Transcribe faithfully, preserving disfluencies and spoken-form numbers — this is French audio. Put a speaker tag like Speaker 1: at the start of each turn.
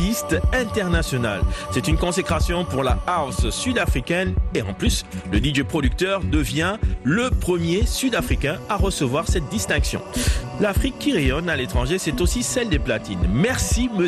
Speaker 1: artiste international. C'est une consécration pour la house sud-africaine et en plus, le D J producteur devient le premier sud-africain à recevoir cette distinction. L'Afrique qui rayonne à l'étranger, c'est aussi celle des platines. Merci, monsieur.